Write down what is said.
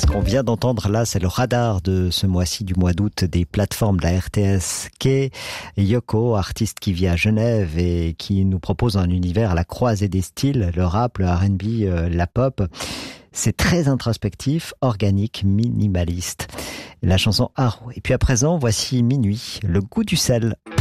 qu'on vient d'entendre là, c'est le radar de ce mois-ci, du mois d'août, des plateformes de la RTS, qu'est Yoko, artiste qui vit à Genève et qui nous propose un univers à la croisée des styles, le rap, le R&B, la pop. C'est très introspectif, organique, minimaliste. La chanson Arrow. Et puis à présent, voici Minuit, le goût du sel.